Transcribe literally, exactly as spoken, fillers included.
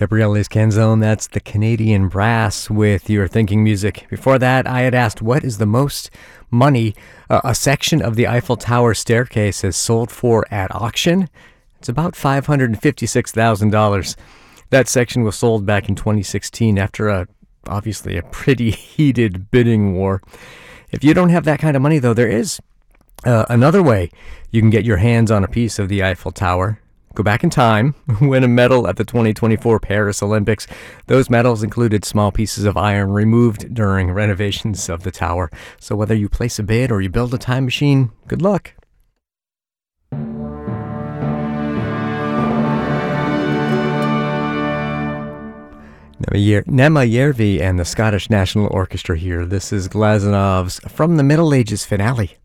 Gabriele's Canzone, that's the Canadian Brass with Your Thinking Music. Before that, I had asked, what is the most money uh, a section of the Eiffel Tower staircase has sold for at auction? It's about five hundred fifty-six thousand dollars. That section was sold back in twenty sixteen after a obviously a pretty heated bidding war. If you don't have that kind of money, though, there is uh, another way you can get your hands on a piece of the Eiffel Tower. Go back in time, win a medal at the twenty twenty-four Paris Olympics. Those medals included small pieces of iron removed during renovations of the tower. So whether you place a bid or you build a time machine, good luck. Nema Järvi and the Scottish National Orchestra here. This is Glazanov's From the Middle Ages finale.